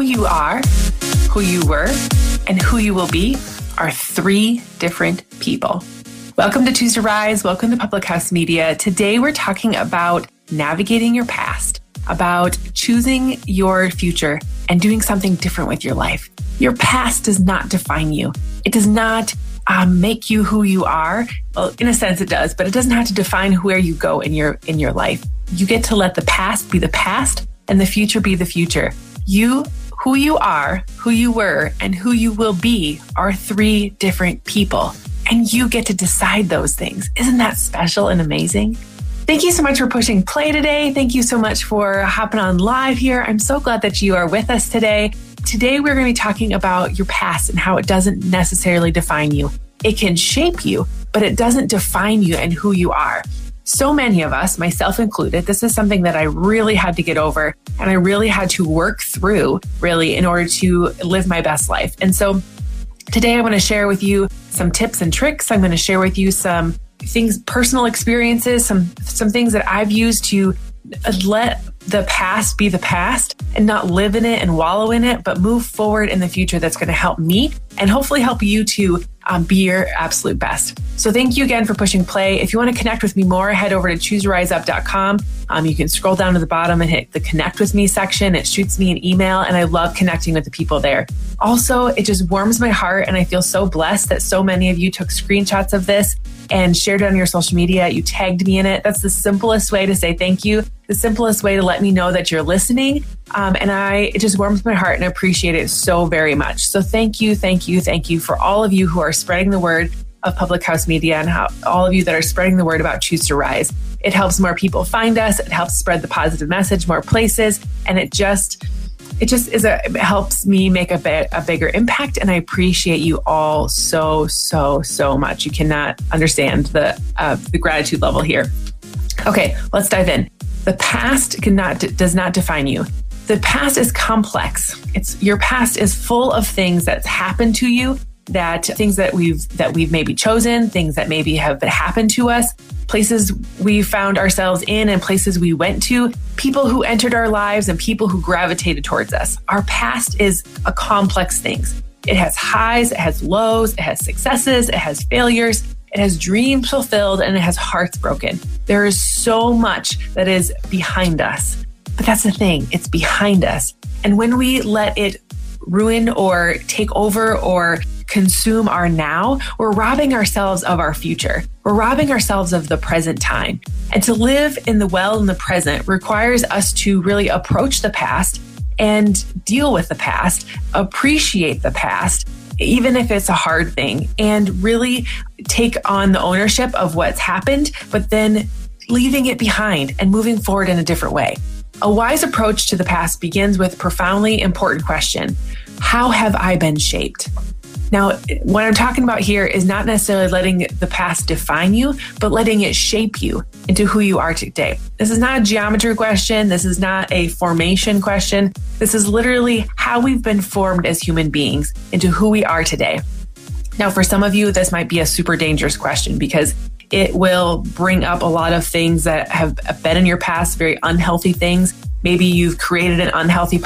you are, who you were, and who you will be are three different people. Welcome to Choose to Rise. Welcome to Public House Media. Today we're talking about navigating your past, about choosing your future and doing something different with your life. Your past does not define you. It does not make you who you are. Well, in a sense it does, but it doesn't have to define where you go in your life. You get to let the past be the past and the future be the future. Who you are, who you were, and who you will be are three different people. And you get to decide those things. Isn't that special and amazing? Thank you so much for pushing play today. Thank you so much for hopping on live here. I'm so glad that you are with us today. Today, we're going to be talking about your past and how it doesn't necessarily define you. It can shape you, but it doesn't define you and who you are. So many of us, myself included, this is something that I really had to get over and I really had to work through really in order to live my best life. And so today I want to share with you some tips and tricks. I'm going to share with you some things, personal experiences, some things that I've used to let the past be the past and not live in it and wallow in it, but move forward in the future that's going to help me and hopefully help you to be your absolute best. So thank you again for pushing play. If you want to connect with me more, head over to chooseriseup.com. You can scroll down to the bottom and hit the connect with me section. It shoots me an email and I love connecting with the people there. Also, it just warms my heart and I feel so blessed that so many of you took screenshots of this and shared it on your social media. You tagged me in it. That's the simplest way to say thank you. The simplest way to let me know that you're listening. It just warms my heart and I appreciate it so very much. So thank you for all of you who are spreading the word of Public House Media and all of you that are spreading the word about Choose to Rise. It helps more people find us. It helps spread the positive message more places. And it helps me make a bigger impact. And I appreciate you all so much. You cannot understand the gratitude level here. Okay, let's dive in. The past does not define you. The past is complex. Your past is full of things that's happened to you, things that we've maybe chosen, things that maybe have happened to us, places we found ourselves in and places we went to, people who entered our lives and people who gravitated towards us. Our past is a complex thing. It has highs, it has lows, it has successes, it has failures, it has dreams fulfilled, and it has hearts broken. There is so much that is behind us. But that's the thing, it's behind us. And when we let it ruin or take over or consume our now, we're robbing ourselves of our future. We're robbing ourselves of the present time. And to live in the present requires us to really approach the past and deal with the past, appreciate the past, even if it's a hard thing, and really take on the ownership of what's happened, but then leaving it behind and moving forward in a different way. A wise approach to the past begins with a profoundly important question. How have I been shaped? Now, what I'm talking about here is not necessarily letting the past define you, but letting it shape you into who you are today. This is not a geometry question. This is not a formation question. This is literally how we've been formed as human beings into who we are today. Now, for some of you, this might be a super dangerous question because it will bring up a lot of things that have been in your past, very unhealthy things. Maybe you've created an unhealthy